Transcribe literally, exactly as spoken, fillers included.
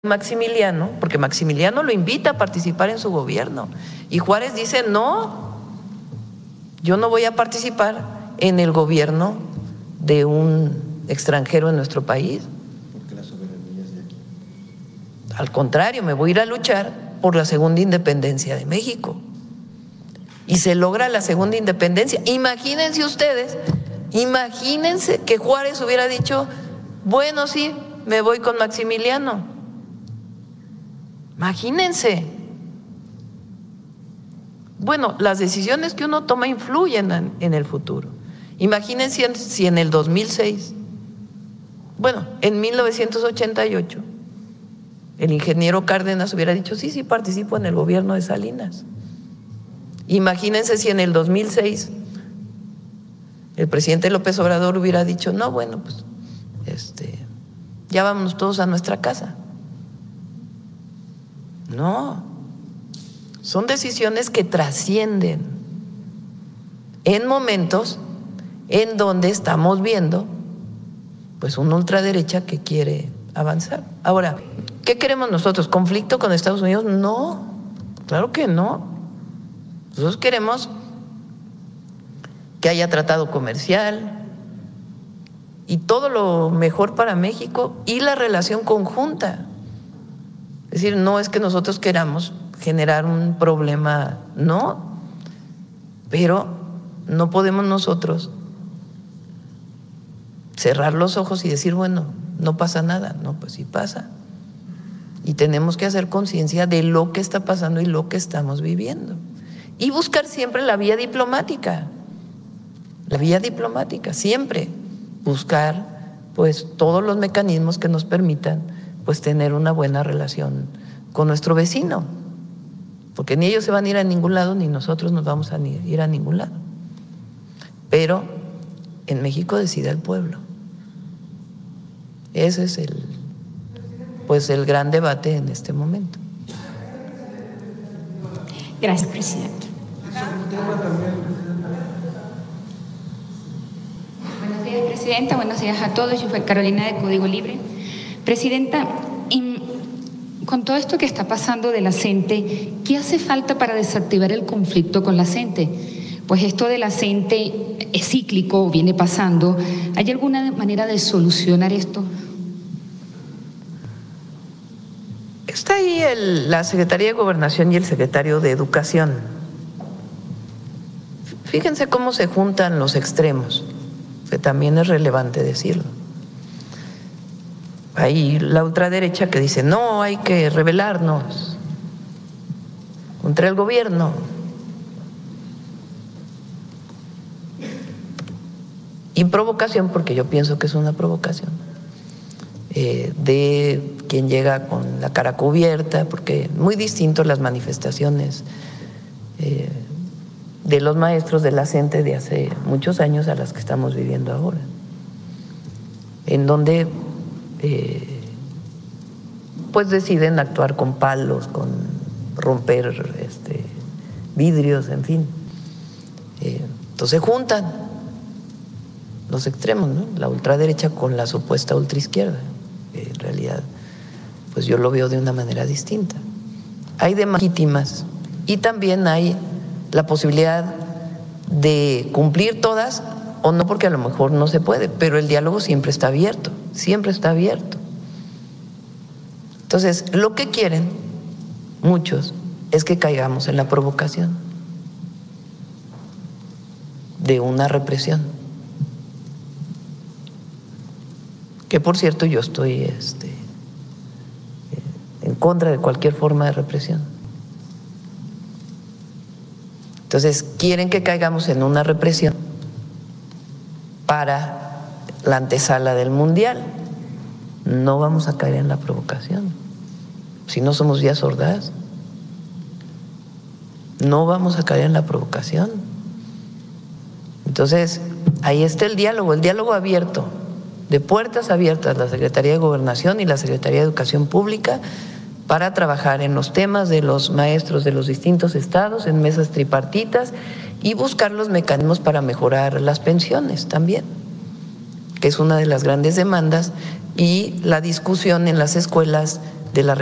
Maximiliano, porque Maximiliano lo invita a participar en su gobierno y Juárez dice no, yo no voy a participar en el gobierno de un extranjero en nuestro país. Porque la soberanía es de aquí. Al contrario, me voy a ir a luchar por la segunda independencia de México. Y se logra la segunda independencia. Imagínense ustedes, imagínense que Juárez hubiera dicho, bueno, sí, me voy con Maximiliano. Imagínense. Bueno, las decisiones que uno toma influyen en, en el futuro. Imagínense si en, si en el dos mil seis, bueno, en mil novecientos ochenta y ocho, el ingeniero Cárdenas hubiera dicho, sí, sí, participo en el gobierno de Salinas. Imagínense si en el dos mil seis el presidente López Obrador hubiera dicho, no, bueno, pues este, ya vámonos todos a nuestra casa. No, son decisiones que trascienden en momentos en donde estamos viendo pues una ultraderecha que quiere avanzar. Ahora, ¿qué queremos nosotros? ¿Conflicto con Estados Unidos? No, claro que no. Nosotros queremos que haya tratado comercial y todo lo mejor para México y la relación conjunta. Es decir, no es que nosotros queramos generar un problema, no, pero no podemos nosotros cerrar los ojos y decir, bueno, no pasa nada. No, pues sí pasa. Y tenemos que hacer conciencia de lo que está pasando y lo que estamos viviendo. Y buscar siempre la vía diplomática, la vía diplomática, siempre buscar pues todos los mecanismos que nos permitan pues tener una buena relación con nuestro vecino, porque ni ellos se van a ir a ningún lado ni nosotros nos vamos a ir a ningún lado. Pero en México decide el pueblo. Ese es el pues el gran debate en este momento. Gracias, presidente. Buenos días, presidenta. Buenos días a todos. Yo soy Carolina de Código Libre. Presidenta, con todo esto que está pasando de la CENTE, ¿qué hace falta para desactivar el conflicto con la CENTE? Pues esto de la CENTE es cíclico, viene pasando. ¿Hay alguna manera de solucionar esto? Está ahí el, la Secretaría de Gobernación y el Secretario de Educación. Fíjense cómo se juntan los extremos, que también es relevante decirlo. Hay la ultraderecha que dice, no, hay que rebelarnos contra el gobierno. Y provocación, porque yo pienso que es una provocación, eh, de quien llega con la cara cubierta, porque muy distinto las manifestaciones eh, de los maestros de la CENTE de hace muchos años a las que estamos viviendo ahora, en donde Eh, pues deciden actuar con palos, con romper este, vidrios, en fin. Eh, entonces juntan los extremos, ¿no? La ultraderecha con la supuesta ultraizquierda. Eh, en realidad, pues yo lo veo de una manera distinta. Hay demás legítimas y también hay la posibilidad de cumplir todas o no, porque a lo mejor no se puede, pero el diálogo siempre está abierto, siempre está abierto. Entonces, lo que quieren muchos es que caigamos en la provocación de una represión, que por cierto yo estoy este, en contra de cualquier forma de represión. Entonces, quieren que caigamos en una represión para la antesala del Mundial. No vamos a caer en la provocación, si no somos vías sordas. No vamos a caer en la provocación. Entonces, ahí está el diálogo, el diálogo abierto, de puertas abiertas, la Secretaría de Gobernación y la Secretaría de Educación Pública, para trabajar en los temas de los maestros de los distintos estados, en mesas tripartitas, y buscar los mecanismos para mejorar las pensiones también, que es una de las grandes demandas, y la discusión en las escuelas de la